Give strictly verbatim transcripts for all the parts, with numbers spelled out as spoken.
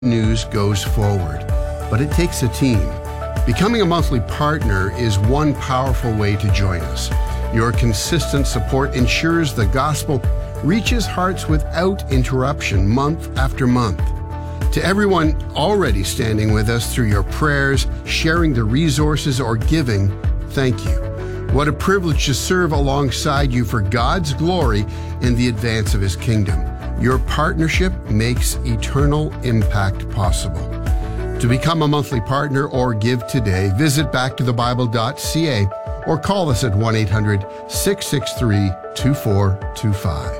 news goes forward, but it takes a team. Becoming a monthly partner is one powerful way to join us. Your consistent support ensures the gospel reaches hearts without interruption month after month. To everyone already standing with us through your prayers, sharing the resources, or giving, thank you. What a privilege to serve alongside you for God's glory in the advance of His kingdom. Your partnership makes eternal impact possible. To become a monthly partner or give today, visit back to the bible dot c a or call us at one eight hundred, six six three, two four two five.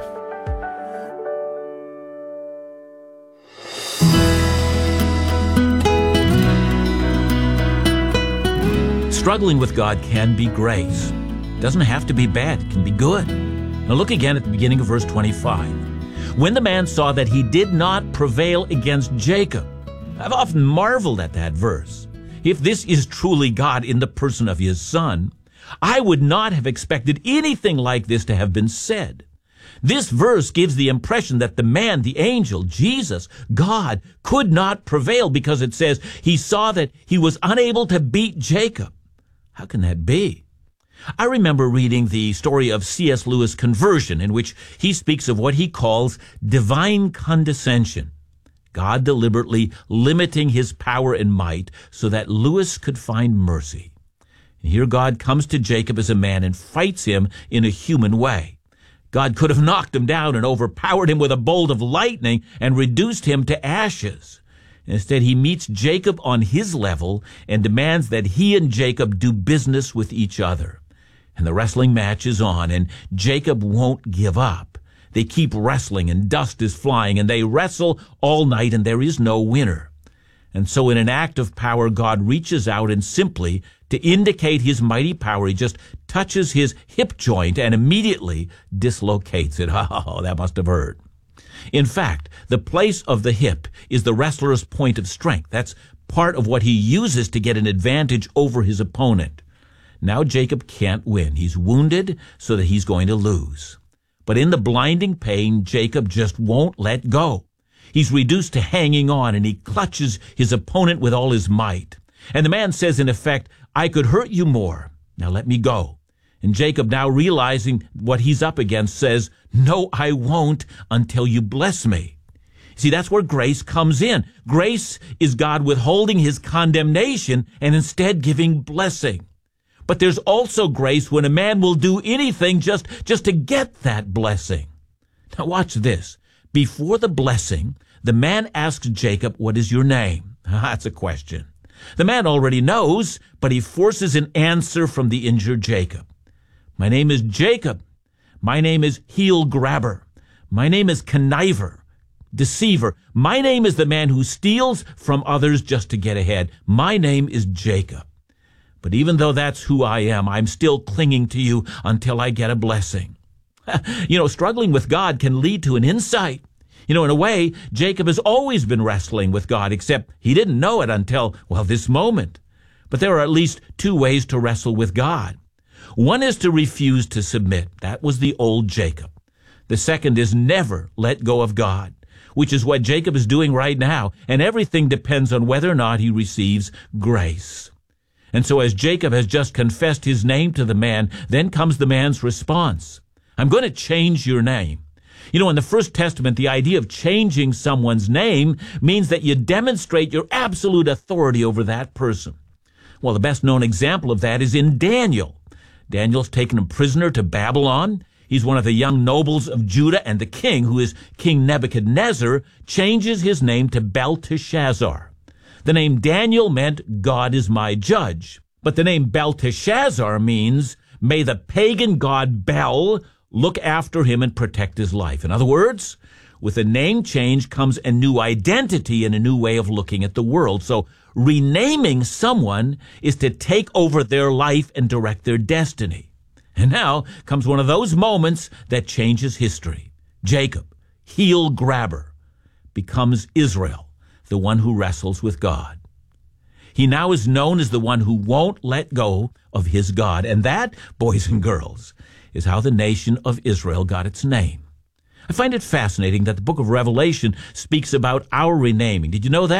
Struggling with God can be grace. It doesn't have to be bad. It can be good. Now look again at the beginning of verse twenty-five. When the man saw that he did not prevail against Jacob. I've often marveled at that verse. If this is truly God in the person of His Son, I would not have expected anything like this to have been said. This verse gives the impression that the man, the angel, Jesus, God, could not prevail because it says he saw that he was unable to beat Jacob. How can that be? I remember reading the story of C S Lewis' conversion, in which he speaks of what he calls divine condescension, God deliberately limiting His power and might so that Lewis could find mercy. And here God comes to Jacob as a man and fights him in a human way. God could have knocked him down and overpowered him with a bolt of lightning and reduced him to ashes. Instead, He meets Jacob on his level and demands that he and Jacob do business with each other. And the wrestling match is on, and Jacob won't give up. They keep wrestling, and dust is flying, and they wrestle all night, and there is no winner. And so in an act of power, God reaches out and simply, to indicate His mighty power, He just touches his hip joint and immediately dislocates it. Oh, that must have hurt. In fact, the place of the hip is the wrestler's point of strength. That's part of what he uses to get an advantage over his opponent. Now Jacob can't win. He's wounded so that he's going to lose. But in the blinding pain, Jacob just won't let go. He's reduced to hanging on, and he clutches his opponent with all his might. And the man says, in effect, I could hurt you more. Now let me go. And Jacob, now realizing what he's up against, says, no, I won't until you bless me. See, that's where grace comes in. Grace is God withholding His condemnation and instead giving blessing. But there's also grace when a man will do anything just, just to get that blessing. Now watch this. Before the blessing, the man asks Jacob, what is your name? That's a question. The man already knows, but he forces an answer from the injured Jacob. My name is Jacob. My name is heel grabber. My name is conniver, deceiver. My name is the man who steals from others just to get ahead. My name is Jacob. But even though that's who I am, I'm still clinging to you until I get a blessing. You know, struggling with God can lead to an insight. You know, in a way, Jacob has always been wrestling with God, except he didn't know it until, well, this moment. But there are at least two ways to wrestle with God. One is to refuse to submit. That was the old Jacob. The second is never let go of God, which is what Jacob is doing right now, and everything depends on whether or not he receives grace. And so as Jacob has just confessed his name to the man, then comes the man's response. I'm going to change your name. You know, in the First Testament, the idea of changing someone's name means that you demonstrate your absolute authority over that person. Well, the best known example of that is in Daniel. Daniel's taken a prisoner to Babylon. He's one of the young nobles of Judah, and the king, who is King Nebuchadnezzar, changes his name to Belteshazzar. The name Daniel meant God is my judge. But the name Belteshazzar means, may the pagan god Bel look after him and protect his life. In other words, with a name change comes a new identity and a new way of looking at the world. So renaming someone is to take over their life and direct their destiny. And now comes one of those moments that changes history. Jacob, heel grabber, becomes Israel, the one who wrestles with God. He now is known as the one who won't let go of his God. And that, boys and girls, is how the nation of Israel got its name. I find it fascinating that the book of Revelation speaks about our renaming. Did you know that?